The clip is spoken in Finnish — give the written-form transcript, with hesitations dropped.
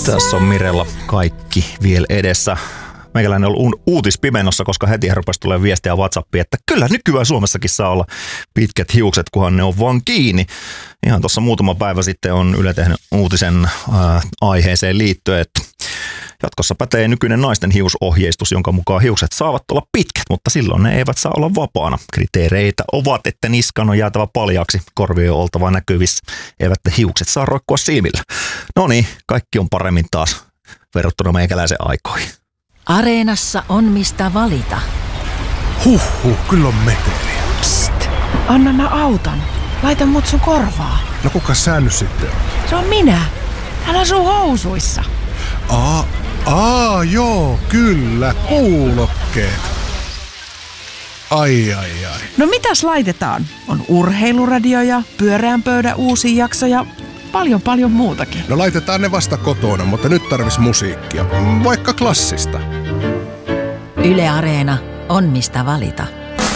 Tässä on Mirella kaikki vielä edessä. Meikäläinen on ollut uutispimennossa, koska heti rupesi tulee viestiä WhatsAppiin, että kyllä nykyään Suomessakin saa olla pitkät hiukset, kunhan ne on vaan kiinni. Ihan tuossa muutama päivä sitten on Yle tehnyt uutisen aiheeseen liittyen, että jatkossa pätee nykyinen naisten hiusohjeistus, jonka mukaan hiukset saavat olla pitkät, mutta silloin ne eivät saa olla vapaana. Kriteereitä ovat, että niskan on jäätävä paljaaksi, korvien on oltava näkyvissä, eivät hiukset saa roikkua silmillä. No niin, kaikki on paremmin taas verrattuna meikäläisen aikoihin. Areenassa on mistä valita. Kyllä on meteliä. Psst, anna mä autan. Laita mut sun korvaa. No kuka sä nyt sitten on? Se on minä. Täällä sun housuissa. Joo, kyllä, kuulokkeet. Ai. No mitäs laitetaan? On urheiluradio ja pyöreän pöydän uusi jakso ja paljon muutakin. No laitetaan ne vasta kotona, mutta nyt tarvis musiikkia. Vaikka klassista. Yle Areena on mistä valita.